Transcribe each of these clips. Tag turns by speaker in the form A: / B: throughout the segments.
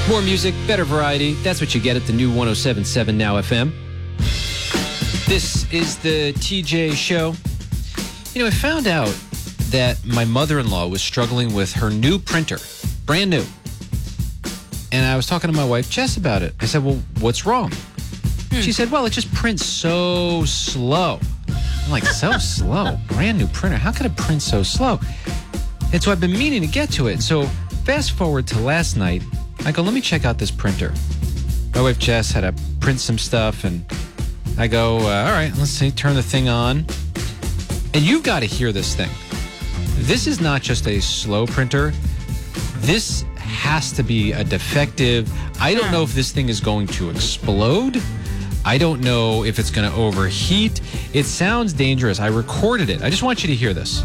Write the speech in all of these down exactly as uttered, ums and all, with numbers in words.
A: More music, better variety. That's what you get at the new one oh seven point seven Now F M. This is the T J Show. You know, I found out that my mother-in-law was struggling with her new printer, brand new. And I was talking to my wife, Jess, about it. I said, well, what's wrong? Hmm. She said, well, it just prints so slow. I'm like, so slow? Brand new printer. How could it print so slow? And so I've been meaning to get to it. So fast forward to last night. I go, let me check out this printer. My wife, Jess, had to print some stuff. And I go, uh, all right, let's see, turn the thing on. And you've got to hear this thing. This is not just a slow printer. This has to be a defective. I don't know if this thing is going to explode. I don't know if it's going to overheat. It sounds dangerous. I recorded it. I just want you to hear this.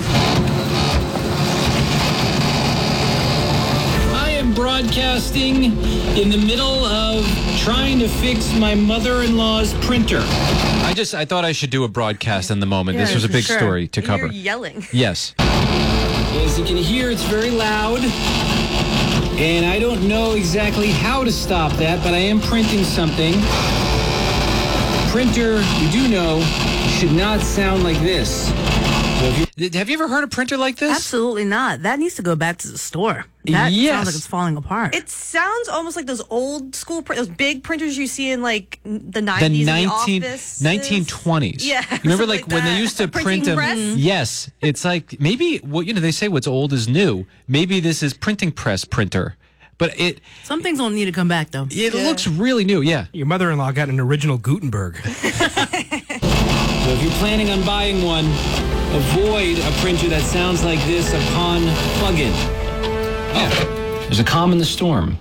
A: I am broadcasting in the middle of trying to fix my mother-in-law's printer. I just, I thought I should do a broadcast in the moment.
B: Yeah,
A: this was a big
B: sure.
A: story to cover.
B: You're yelling.
A: Yes. As you can hear, it's very loud. And I don't know exactly how to stop that, but I am printing something. Printer, you do know, should not sound like this. So if you, have you ever heard a printer like this?
B: Absolutely not. That needs to go back to the store. That
A: Yes.
B: sounds like it's falling apart.
C: It sounds almost like those old school, print, those big printers you see in like the
A: The
C: nineties,
A: nineteen,
C: in the office.
A: nineteen twenties.
C: Yeah,
A: Remember
C: something
A: like,
C: like
A: when they
C: that.
A: used to
C: A
A: print
C: printing
A: them?
C: press? Mhm.
A: Yes. It's like, maybe, well, you know, they say what's old is new. Maybe this is printing press printer. But it
B: Some things don't need to come back, though.
A: it
C: Yeah.
A: looks really new, yeah.
D: Your mother-in-law got an original Gutenberg.
A: So if you're planning on buying one, avoid a printer that sounds like this upon plug-in. Oh, there's a calm in the storm.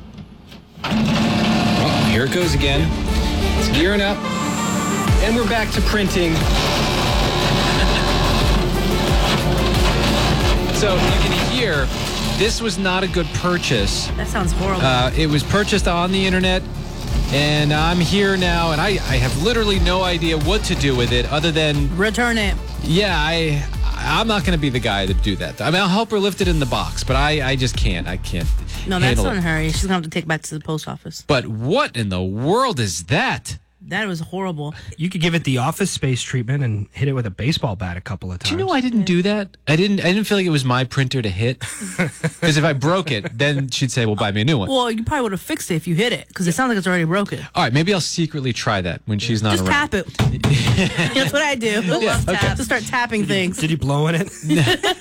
A: Oh, here it goes again. It's gearing up. And we're back to printing. So you can hear, this was not a good purchase.
B: That sounds horrible.
A: Uh, it was purchased on the internet. And I'm here now, and I, I have literally no idea what to do with it other than,
B: Return it.
A: yeah, I, I'm not going to be the guy to do that. I mean, I'll help her lift it in the box, but I, I just can't. I can't
B: No, that's
A: handle
B: on
A: it.
B: her. She's going to have to take it back to the post office.
A: But what in the world is that?
B: That was horrible.
D: You could give it the Office Space treatment and hit it with a baseball bat a couple of times.
A: Do you know I didn't do that? I didn't I didn't feel like it was my printer to hit. Because if I broke it, then she'd say, well, buy me a new one.
B: Well, you probably would have fixed it if you hit it, because it sounds like it's already broken.
A: All right, maybe I'll secretly try that when she's not
B: Just
A: around.
B: tap it. That's what I do.
A: Yeah, okay.
B: Just start tapping things.
D: Did you blow in it?